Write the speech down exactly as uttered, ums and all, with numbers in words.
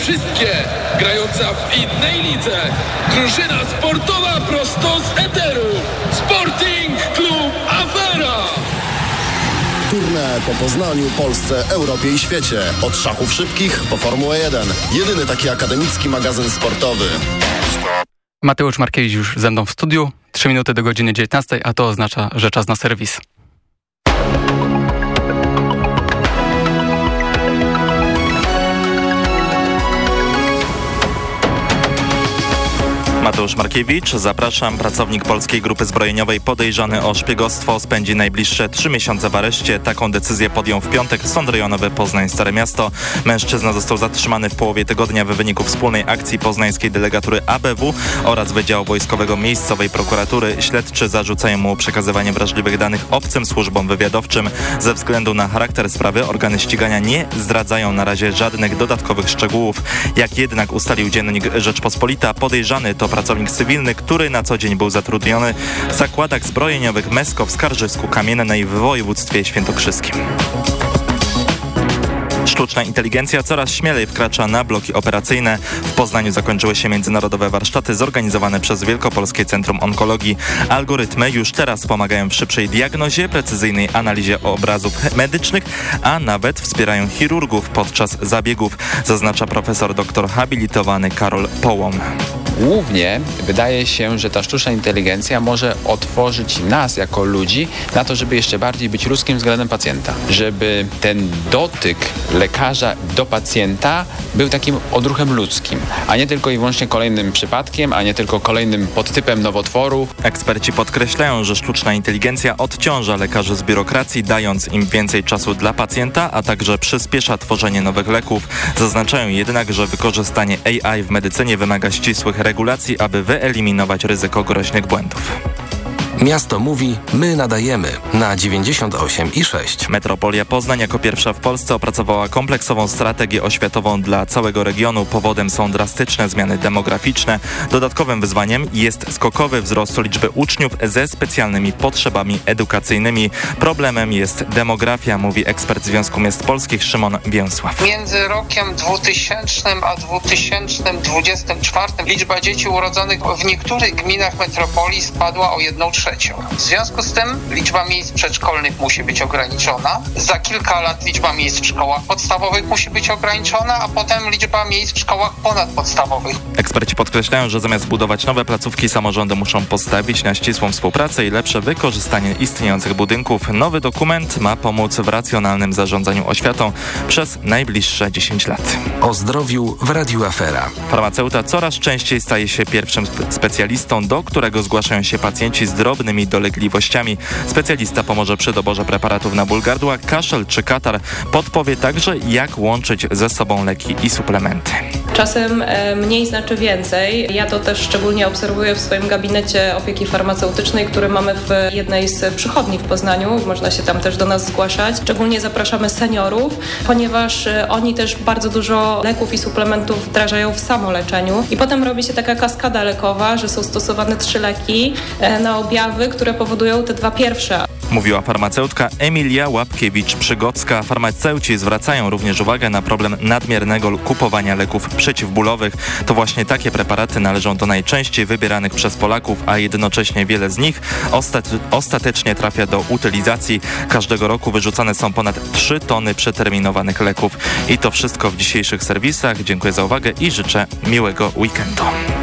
wszystkie, grająca w innej lidze. Drużyna sportowa prosto z eteru. Sporting Klub Afera. Tournée po Poznaniu, Polsce, Europie i świecie. Od szachów szybkich po Formułę jeden. Jedyny taki akademicki magazyn sportowy. Mateusz Markiewicz już ze mną w studiu. Trzy minuty do godziny dziewiętnastej, a to oznacza, że czas na serwis. Mateusz Markiewicz, zapraszam. Pracownik Polskiej Grupy Zbrojeniowej podejrzany o szpiegostwo spędzi najbliższe trzy miesiące w areszcie. Taką decyzję podjął w piątek Sąd Rejonowy Poznań Stare Miasto. Mężczyzna został zatrzymany w połowie tygodnia w wyniku wspólnej akcji poznańskiej delegatury A B W oraz Wydziału Wojskowego Miejscowej Prokuratury. Śledczy zarzucają mu przekazywanie wrażliwych danych obcym służbom wywiadowczym. Ze względu na charakter sprawy organy ścigania nie zdradzają na razie żadnych dodatkowych szczegółów. Jak jednak ustalił dziennik Rzeczpospolita, podejrzany to pracownik cywilny, który na co dzień był zatrudniony w zakładach zbrojeniowych Mesko w Skarżysku-Kamiennej w województwie świętokrzyskim. Sztuczna inteligencja coraz śmielej wkracza na bloki operacyjne. W Poznaniu zakończyły się międzynarodowe warsztaty zorganizowane przez Wielkopolskie Centrum Onkologii. Algorytmy już teraz pomagają w szybszej diagnozie, precyzyjnej analizie obrazów medycznych, a nawet wspierają chirurgów podczas zabiegów, zaznacza profesor doktor habilitowany Karol Połom. Głównie wydaje się, że ta sztuczna inteligencja może otworzyć nas jako ludzi na to, żeby jeszcze bardziej być ludzkim względem pacjenta. Żeby ten dotyk lekarza do pacjenta był takim odruchem ludzkim, a nie tylko i wyłącznie kolejnym przypadkiem, a nie tylko kolejnym podtypem nowotworu. Eksperci podkreślają, że sztuczna inteligencja odciąża lekarzy z biurokracji, dając im więcej czasu dla pacjenta, a także przyspiesza tworzenie nowych leków. Zaznaczają jednak, że wykorzystanie A I w medycynie wymaga ścisłych regulacji, aby wyeliminować ryzyko groźnych błędów. Miasto mówi, my nadajemy na dziewięćdziesiąt osiem i sześć. Metropolia Poznań jako pierwsza w Polsce opracowała kompleksową strategię oświatową dla całego regionu. Powodem są drastyczne zmiany demograficzne. Dodatkowym wyzwaniem jest skokowy wzrost liczby uczniów ze specjalnymi potrzebami edukacyjnymi. Problemem jest demografia, mówi ekspert Związku Miast Polskich Szymon Więsław. Między rokiem dwutysięcznym a dwa tysiące dwudziestym czwartym liczba dzieci urodzonych w niektórych gminach metropolii spadła o jedną trzecią. W związku z tym liczba miejsc przedszkolnych musi być ograniczona. Za kilka lat liczba miejsc w szkołach podstawowych musi być ograniczona, a potem liczba miejsc w szkołach ponadpodstawowych. Eksperci podkreślają, że zamiast budować nowe placówki, samorządy muszą postawić na ścisłą współpracę i lepsze wykorzystanie istniejących budynków. Nowy dokument ma pomóc w racjonalnym zarządzaniu oświatą przez najbliższe dziesięć lat. O zdrowiu w Radiu Afera. Farmaceuta coraz częściej staje się pierwszym specjalistą, do którego zgłaszają się pacjenci z drobnymi dolegliwościami. Specjalista pomoże przy doborze preparatów na ból gardła, kaszel czy katar. Podpowie także, jak łączyć ze sobą leki i suplementy. Czasem e, mniej znaczy więcej. Ja to też szczególnie obserwuję w swoim gabinecie opieki farmaceutycznej, który mamy w jednej z przychodni w Poznaniu. Można się tam też do nas zgłaszać. Szczególnie zapraszamy seniorów, ponieważ e, oni też bardzo dużo leków i suplementów wdrażają w samoleczeniu. I potem robi się taka kaskada lekowa, że są stosowane trzy leki e, na objawy, które powodują te dwa pierwsze. Mówiła farmaceutka Emilia Łapkiewicz-Przygocka. Farmaceuci zwracają również uwagę na problem nadmiernego kupowania leków przeciwbólowych. To właśnie takie preparaty należą do najczęściej wybieranych przez Polaków, a jednocześnie wiele z nich ostat- ostatecznie trafia do utylizacji. Każdego roku wyrzucane są ponad trzy tony przeterminowanych leków. I to wszystko w dzisiejszych serwisach. Dziękuję za uwagę i życzę miłego weekendu.